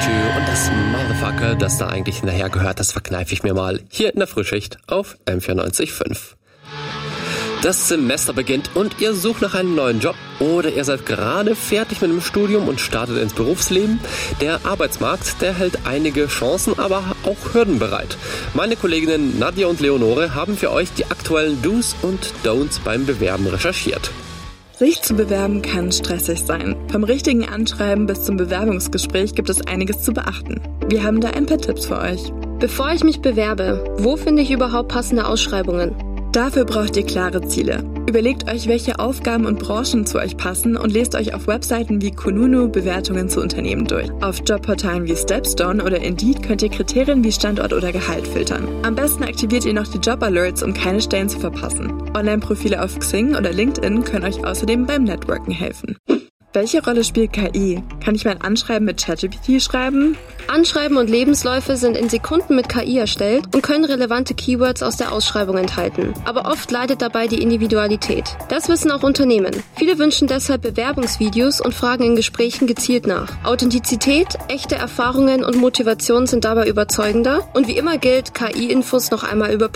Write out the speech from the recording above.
und das Motherfucker, das da eigentlich hinterher gehört, das verkneife ich mir mal hier in der Frühschicht auf M94.5. Das Semester beginnt und ihr sucht nach einem neuen Job oder ihr seid gerade fertig mit dem Studium und startet ins Berufsleben. Der Arbeitsmarkt, der hält einige Chancen, aber auch Hürden bereit. Meine Kolleginnen Nadja und Leonore haben für euch die aktuellen Do's und Don'ts beim Bewerben recherchiert. Sich zu bewerben kann stressig sein. Vom richtigen Anschreiben bis zum Bewerbungsgespräch gibt es einiges zu beachten. Wir haben da ein paar Tipps für euch. Bevor ich mich bewerbe, wo finde ich überhaupt passende Ausschreibungen? Dafür braucht ihr klare Ziele. Überlegt euch, welche Aufgaben und Branchen zu euch passen und lest euch auf Webseiten wie Kununu Bewertungen zu Unternehmen durch. Auf Jobportalen wie Stepstone oder Indeed könnt ihr Kriterien wie Standort oder Gehalt filtern. Am besten aktiviert ihr noch die Job-Alerts, um keine Stellen zu verpassen. Online-Profile auf Xing oder LinkedIn können euch außerdem beim Networken helfen. Welche Rolle spielt KI? Kann ich mein Anschreiben mit ChatGPT schreiben? Anschreiben und Lebensläufe sind in Sekunden mit KI erstellt und können relevante Keywords aus der Ausschreibung enthalten. Aber oft leidet dabei die Individualität. Das wissen auch Unternehmen. Viele wünschen deshalb Bewerbungsvideos und fragen in Gesprächen gezielt nach. Authentizität, echte Erfahrungen und Motivation sind dabei überzeugender. Und wie immer gilt, KI-Infos noch einmal überprüfen.